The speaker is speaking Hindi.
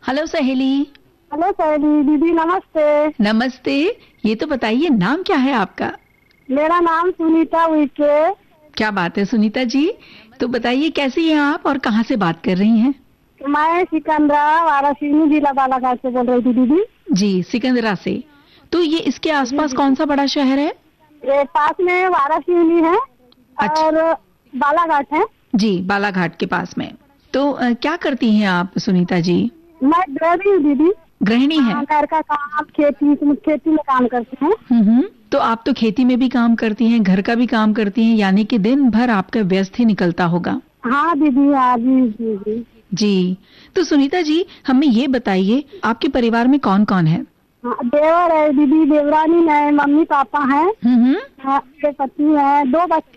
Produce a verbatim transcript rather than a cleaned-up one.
हेलो सहेली। हेलो सहेली दीदी, नमस्ते। नमस्ते। ये तो बताइए नाम क्या है आपका? मेरा नाम सुनीता उइके। क्या बात है सुनीता जी। तो बताइए कैसी हैं आप और कहाँ से बात कर रही हैं? मैं सिकंदरा वारासिनी जिला बालाघाट से बोल रही थी दीदी। जी, सिकंदरा से। तो ये इसके आसपास कौन सा बड़ा शहर है? ये पास में वारासिनी है अच्छा। और बालाघाट है। जी, बालाघाट के पास में। तो अ, क्या करती हैं आप सुनीता जी? मैं गृहिणी हूँ दीदी। गृहिणी हैं। हाँ, घर का काम, खेती खेती में काम करते हैं। हम्म। तो आप तो खेती में भी काम करती हैं, घर का भी काम करती हैं, यानी कि दिन भर आपका व्यस्त ही निकलता होगा। हाँ दीदी, हाँ जी जी जी। जी। तो सुनीता जी हमें ये बताइए आपके परिवार में कौन कौन है? हाँ, देवर है दीदी, देवरानी है, मम्मी पापा है, हम्म। हाँ, मेरे पति है, दो बच्चे